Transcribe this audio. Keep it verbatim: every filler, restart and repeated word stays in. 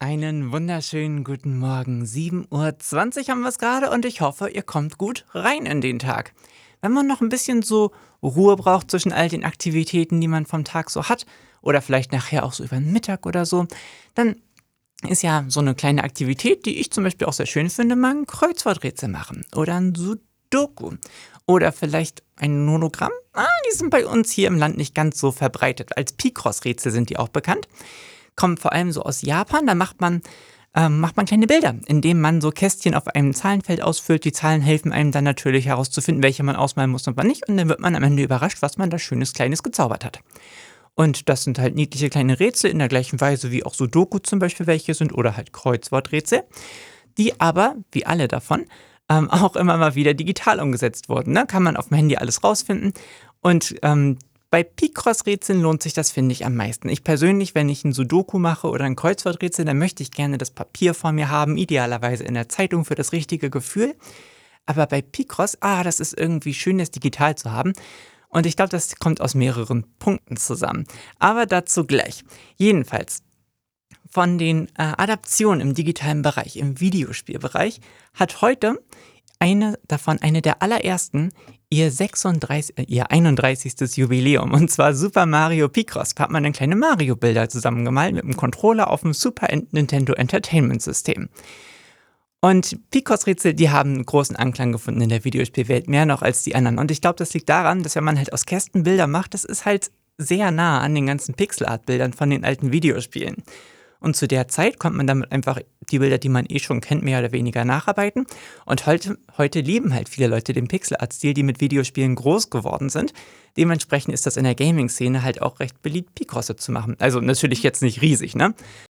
Einen wunderschönen guten Morgen. sieben Uhr zwanzig haben wir es gerade und ich hoffe, ihr kommt gut rein in den Tag. Wenn man noch ein bisschen so Ruhe braucht zwischen all den Aktivitäten, die man vom Tag so hat, oder vielleicht nachher auch so über den Mittag oder so, dann ist ja so eine kleine Aktivität, die ich zum Beispiel auch sehr schön finde, mal ein Kreuzworträtsel machen oder ein Sudoku oder vielleicht ein Monogramm. Ah, die sind bei uns hier im Land nicht ganz so verbreitet. Als Picross-Rätsel sind die auch bekannt. Kommen vor allem so aus Japan. Da macht man, ähm, macht man kleine Bilder, indem man so Kästchen auf einem Zahlenfeld ausfüllt. Die Zahlen helfen einem dann natürlich herauszufinden, welche man ausmalen muss und wann nicht. Und dann wird man am Ende überrascht, was man da Schönes Kleines gezaubert hat. Und das sind halt niedliche kleine Rätsel in der gleichen Weise wie auch Sudoku zum Beispiel welche sind oder halt Kreuzworträtsel, die aber, wie alle davon, ähm, auch immer mal wieder digital umgesetzt wurden. Ne? Kann man auf dem Handy alles rausfinden und ähm, bei Picross-Rätseln lohnt sich das, finde ich, am meisten. Ich persönlich, wenn ich ein Sudoku mache oder ein Kreuzworträtsel, dann möchte ich gerne das Papier vor mir haben, idealerweise in der Zeitung für das richtige Gefühl. Aber bei Picross, ah, das ist irgendwie schön, das digital zu haben. Und ich glaube, das kommt aus mehreren Punkten zusammen. Aber dazu gleich. Jedenfalls, von den äh, Adaptionen im digitalen Bereich, im Videospielbereich, hat heute eine davon, eine der allerersten, ihr, sechsunddreißig, äh, ihr einunddreißigstes Jubiläum. Und zwar Super Mario Picross. Da hat man dann kleine Mario-Bilder zusammengemalt mit einem Controller auf dem Super Nintendo Entertainment System. Und Picross-Rätsel, die haben einen großen Anklang gefunden in der Videospielwelt, mehr noch als die anderen. Und ich glaube, das liegt daran, dass wenn man halt aus Kästen Bilder macht, das ist halt sehr nah an den ganzen Pixel-Art-Bildern von den alten Videospielen. Und zu der Zeit konnte man damit einfach die Bilder, die man eh schon kennt, mehr oder weniger nacharbeiten. Und heute, heute lieben halt viele Leute den Pixel-Art-Stil, die mit Videospielen groß geworden sind. Dementsprechend ist das in der Gaming-Szene halt auch recht beliebt, Picrosse zu machen. Also natürlich jetzt nicht riesig, ne?